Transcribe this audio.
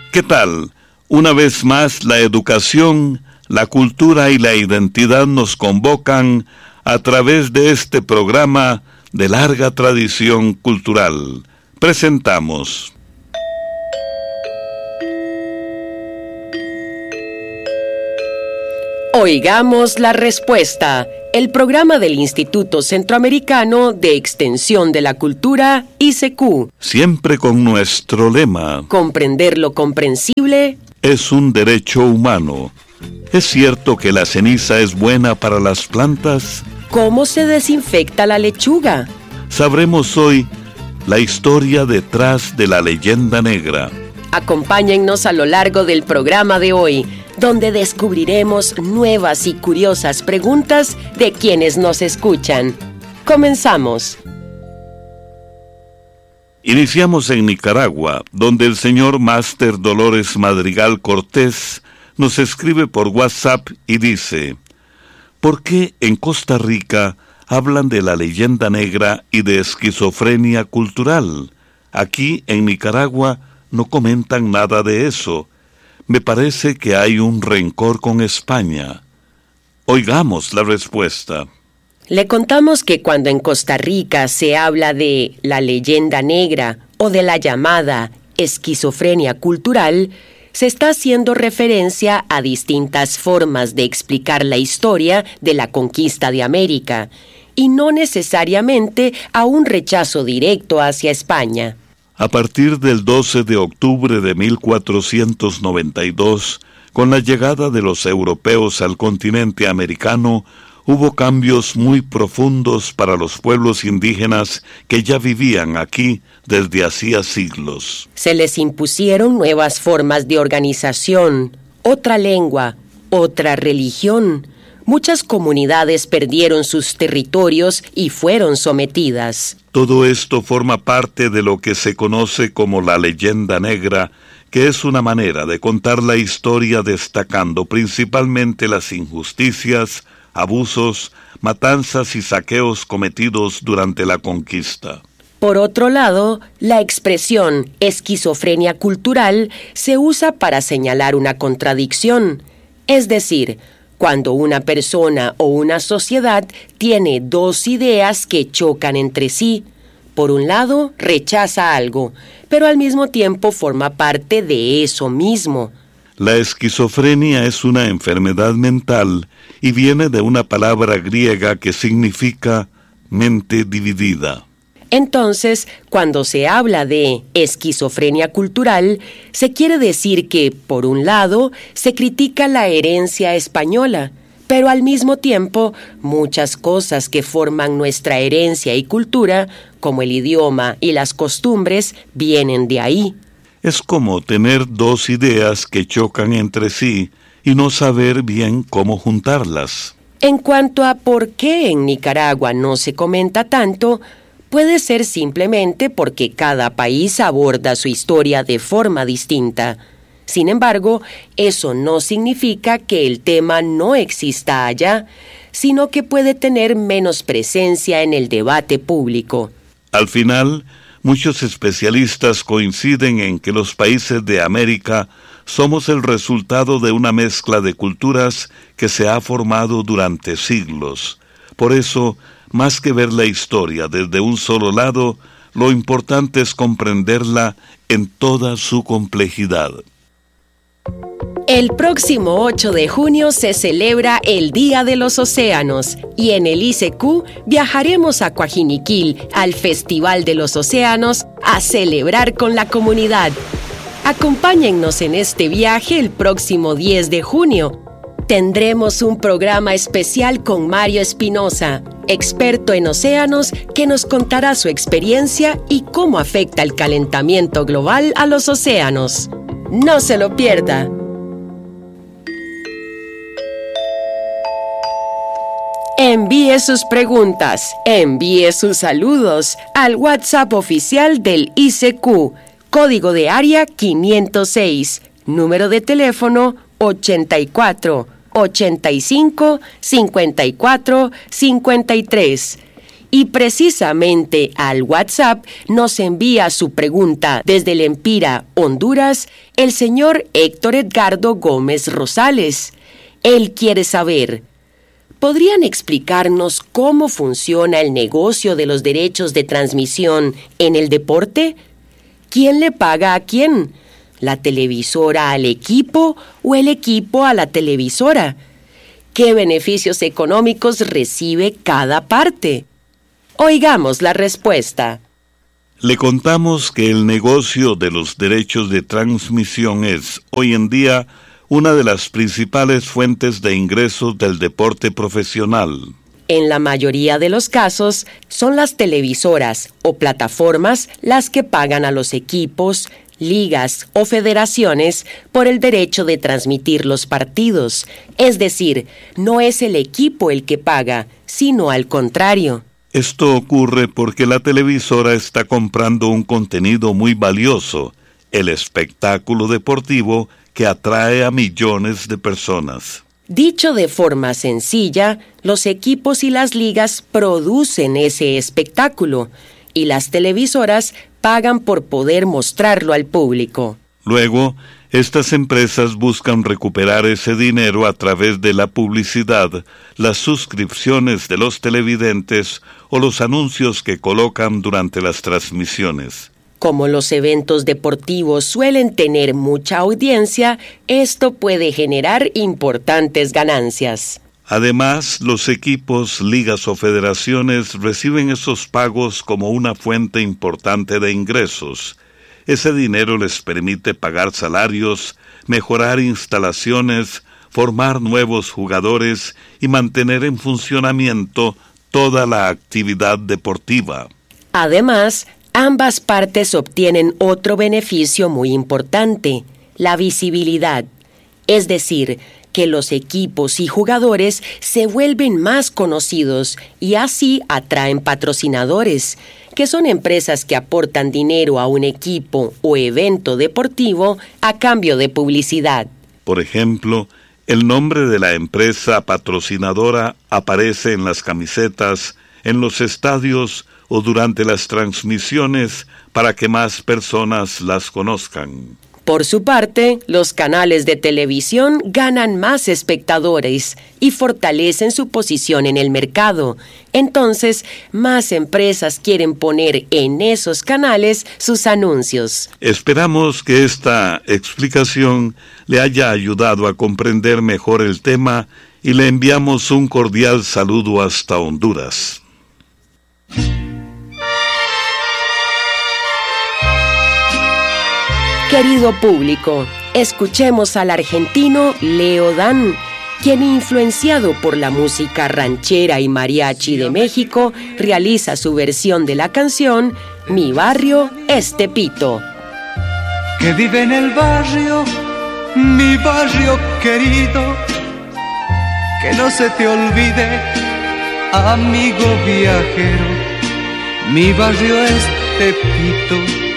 ¿Qué tal? Una vez más, la educación, la cultura y la identidad nos convocan a través de este programa de larga tradición cultural. Presentamos. Oigamos la respuesta, el programa del Instituto Centroamericano de Extensión de la Cultura, ICQ. Siempre con nuestro lema: comprender lo comprensible es un derecho humano. ¿Es cierto que la ceniza es buena para las plantas? ¿Cómo se desinfecta la lechuga? Sabremos hoy la historia detrás de la leyenda negra. Acompáñennos a lo largo del programa de hoy, donde descubriremos nuevas y curiosas preguntas de quienes nos escuchan. Comenzamos. Iniciamos en Nicaragua, donde el señor Máster Dolores Madrigal Cortés nos escribe por WhatsApp y dice: ¿por qué en Costa Rica hablan de la leyenda negra y de esquizofrenia cultural? Aquí en Nicaragua no comentan nada de eso. Me parece que hay un rencor con España. Oigamos la respuesta. Le contamos que cuando en Costa Rica se habla de la leyenda negra o de la llamada esquizofrenia cultural, se está haciendo referencia a distintas formas de explicar la historia de la conquista de América, y no necesariamente a un rechazo directo hacia España. A partir del 12 de octubre de 1492, con la llegada de los europeos al continente americano, hubo cambios muy profundos para los pueblos indígenas que ya vivían aquí desde hacía siglos. Se les impusieron nuevas formas de organización, otra lengua, otra religión. Muchas comunidades perdieron sus territorios y fueron sometidas. Todo esto forma parte de lo que se conoce como la leyenda negra, que es una manera de contar la historia destacando principalmente las injusticias, abusos, matanzas y saqueos cometidos durante la conquista. Por otro lado, la expresión esquizofrenia cultural se usa para señalar una contradicción, es decir, cuando una persona o una sociedad tiene dos ideas que chocan entre sí. Por un lado, rechaza algo, pero al mismo tiempo forma parte de eso mismo. La esquizofrenia es una enfermedad mental y viene de una palabra griega que significa mente dividida. Entonces, cuando se habla de esquizofrenia cultural, se quiere decir que, por un lado, se critica la herencia española, pero al mismo tiempo, muchas cosas que forman nuestra herencia y cultura, como el idioma y las costumbres, vienen de ahí. Es como tener dos ideas que chocan entre sí y no saber bien cómo juntarlas. En cuanto a por qué en Nicaragua no se comenta tanto, puede ser simplemente porque cada país aborda su historia de forma distinta. Sin embargo, eso no significa que el tema no exista allá, sino que puede tener menos presencia en el debate público. Al final, muchos especialistas coinciden en que los países de América somos el resultado de una mezcla de culturas que se ha formado durante siglos. Por eso, más que ver la historia desde un solo lado, lo importante es comprenderla en toda su complejidad. El próximo 8 de junio se celebra el Día de los Océanos y en el ICQ viajaremos a Coajiniquil, al Festival de los Océanos, a celebrar con la comunidad. Acompáñennos en este viaje el próximo 10 de junio. Tendremos un programa especial con Mario Espinosa, experto en océanos, que nos contará su experiencia y cómo afecta el calentamiento global a los océanos. No se lo pierda. Envíe sus preguntas, envíe sus saludos al WhatsApp oficial del ICQ, código de área 506, número de teléfono 84 85 54 53. Y precisamente al WhatsApp nos envía su pregunta desde el Empira, Honduras, el señor Héctor Edgardo Gómez Rosales. Él quiere saber, ¿podrían explicarnos cómo funciona el negocio de los derechos de transmisión en el deporte? ¿Quién le paga a quién? ¿La televisora al equipo o el equipo a la televisora? ¿Qué beneficios económicos recibe cada parte? Oigamos la respuesta. Le contamos que el negocio de los derechos de transmisión es, hoy en día, una de las principales fuentes de ingresos del deporte profesional. En la mayoría de los casos, son las televisoras o plataformas las que pagan a los equipos, ligas o federaciones por el derecho de transmitir los partidos. Es decir, no es el equipo el que paga, sino al contrario. Esto ocurre porque la televisora está comprando un contenido muy valioso, el espectáculo deportivo que atrae a millones de personas. Dicho de forma sencilla, los equipos y las ligas producen ese espectáculo y las televisoras pagan por poder mostrarlo al público. Luego, estas empresas buscan recuperar ese dinero a través de la publicidad, las suscripciones de los televidentes o los anuncios que colocan durante las transmisiones. Como los eventos deportivos suelen tener mucha audiencia, esto puede generar importantes ganancias. Además, los equipos, ligas o federaciones reciben esos pagos como una fuente importante de ingresos. Ese dinero les permite pagar salarios, mejorar instalaciones, formar nuevos jugadores y mantener en funcionamiento toda la actividad deportiva. Además, ambas partes obtienen otro beneficio muy importante, la visibilidad. Es decir, que los equipos y jugadores se vuelven más conocidos y así atraen patrocinadores, que son empresas que aportan dinero a un equipo o evento deportivo a cambio de publicidad. Por ejemplo, el nombre de la empresa patrocinadora aparece en las camisetas, en los estadios o durante las transmisiones para que más personas las conozcan. Por su parte, los canales de televisión ganan más espectadores y fortalecen su posición en el mercado. Entonces, más empresas quieren poner en esos canales sus anuncios. Esperamos que esta explicación le haya ayudado a comprender mejor el tema y le enviamos un cordial saludo hasta Honduras. Querido público, escuchemos al argentino Leo Dan, quien, influenciado por la música ranchera y mariachi de México, realiza su versión de la canción Mi barrio es Tepito. Que vive en el barrio, mi barrio querido, que no se te olvide, amigo viajero, mi barrio es Tepito.